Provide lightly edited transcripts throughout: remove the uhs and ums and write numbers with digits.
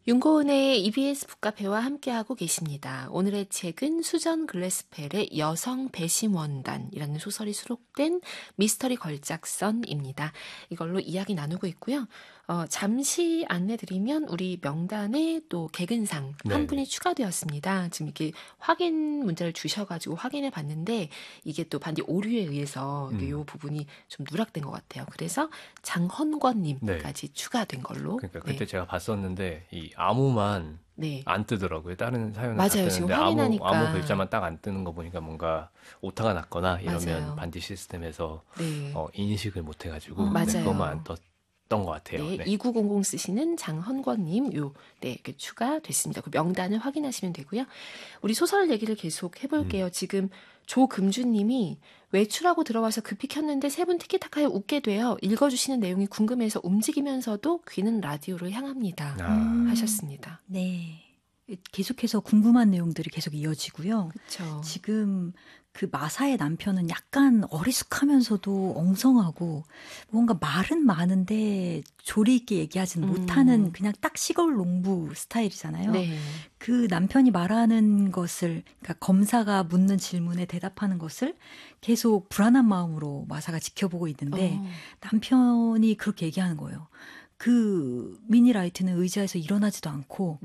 윤고은의 EBS 북카페와 함께하고 계십니다. 오늘의 책은 수전 글래스펠의 여성 배심원단이라는 소설이 수록된 미스터리 걸작선입니다. 이걸로 이야기 나누고 있고요. 잠시 안내드리면 우리 명단에 또 개근상 한 분이 추가되었습니다. 지금 이렇게 확인 문자를 주셔가지고 확인해 봤는데 이게 또 반디 오류에 의해서 이 부분이 좀 누락된 것 같아요. 그래서 장헌권님까지 추가된 걸로. 그러니까 그때 제가 봤었는데 이 아무만 안 뜨더라고요. 다른 사연은 맞아요. 다 뜨는데 지금 확인하니까. 아무 글자만 딱 안 뜨는 거 보니까 뭔가 오타가 났거나 이러면 맞아요. 반디 시스템에서 인식을 못 해가지고 맞아요. 그것만 안 떴던 것 같아요. 2900 쓰시는 장헌권님 이렇게 추가됐습니다. 그 명단을 확인하시면 되고요. 우리 소설 얘기를 계속 해볼게요. 지금 조금주님이 외출하고 들어와서 급히 켰는데 세 분 티키타카에 웃게 돼요. 읽어주시는 내용이 궁금해서 움직이면서도 귀는 라디오를 향합니다. 하셨습니다. 네. 계속해서 궁금한 내용들이 계속 이어지고요. 그쵸. 지금 그 마사의 남편은 약간 어리숙하면서도 엉성하고 뭔가 말은 많은데 조리 있게 얘기하지는 못하는 그냥 딱 시골 농부 스타일이잖아요. 네. 그 남편이 말하는 것을, 그러니까 검사가 묻는 질문에 대답하는 것을 계속 불안한 마음으로 마사가 지켜보고 있는데 남편이 그렇게 얘기하는 거예요. 그 미니라이트는 의자에서 일어나지도 않고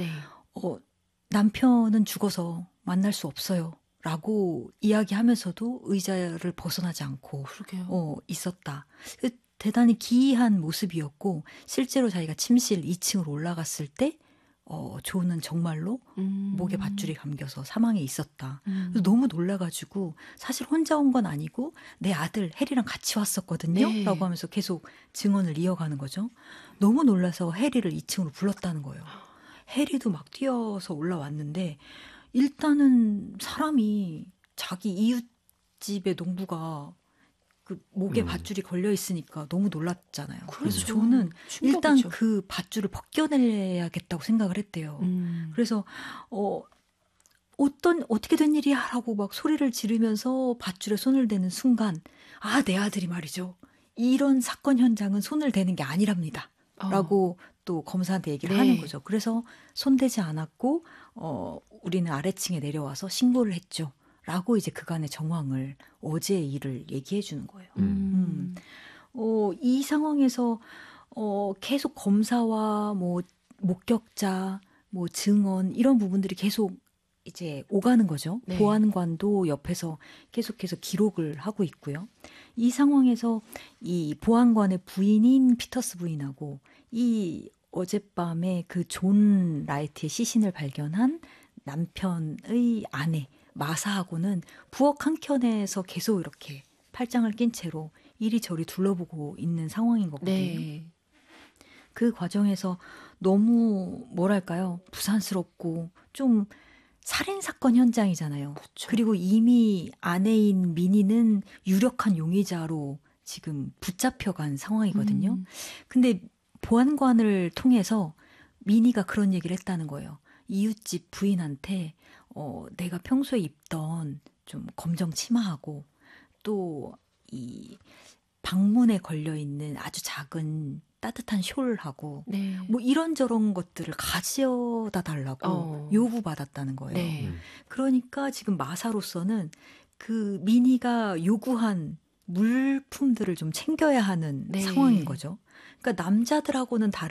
남편은 죽어서 만날 수 없어요. 라고 이야기하면서도 의자를 벗어나지 않고 있었다. 대단히 기이한 모습이었고 실제로 자기가 침실 2층으로 올라갔을 때 조는 정말로 목에 밧줄이 감겨서 사망해 있었다. 그래서 너무 놀라가지고 사실 혼자 온 건 아니고 내 아들 해리랑 같이 왔었거든요. 네. 라고 하면서 계속 증언을 이어가는 거죠. 너무 놀라서 해리를 2층으로 불렀다는 거예요. 해리도 막 뛰어서 올라왔는데 일단은 사람이 자기 이웃집의 농부가 그 목에 밧줄이 걸려 있으니까 너무 놀랐잖아요. 그래서 조는 일단 그 밧줄을 벗겨내야겠다고 생각을 했대요. 그래서 어떻게 된 일이야? 라고 막 소리를 지르면서 밧줄에 손을 대는 순간 내 아들이 말이죠. 이런 사건 현장은 손을 대는 게 아니랍니다. 라고 또 검사한테 얘기를 하는 거죠. 그래서 손대지 않았고 우리는 아래층에 내려와서 신고를 했죠. 라고 이제 그간의 정황을 어제의 일을 얘기해 주는 거예요. 이 상황에서 계속 검사와 뭐 목격자, 뭐 증언 이런 부분들이 계속 이제 오가는 거죠. 네. 보안관도 옆에서 계속해서 기록을 하고 있고요. 이 상황에서 이 보안관의 부인인 피터스 부인하고 이 어젯밤에 그 존 라이트의 시신을 발견한 남편의 아내 마사하고는 부엌 한켠에서 계속 이렇게 팔짱을 낀 채로 이리저리 둘러보고 있는 상황인 거거든요. 네. 그 과정에서 너무 뭐랄까요? 부산스럽고 좀 살인사건 현장이잖아요. 그쵸. 그리고 이미 아내인 미니는 유력한 용의자로 지금 붙잡혀간 상황이거든요. 근데 보안관을 통해서 미니가 그런 얘기를 했다는 거예요. 이웃집 부인한테 내가 평소에 입던 좀 검정 치마하고 또 이 방문에 걸려있는 아주 작은 따뜻한 숄하고 뭐 이런저런 것들을 가져다 달라고 요구받았다는 거예요. 네. 그러니까 지금 마사로서는 그 미니가 요구한 물품들을 좀 챙겨야 하는 상황인 거죠. 그러니까 남자들하고는 다른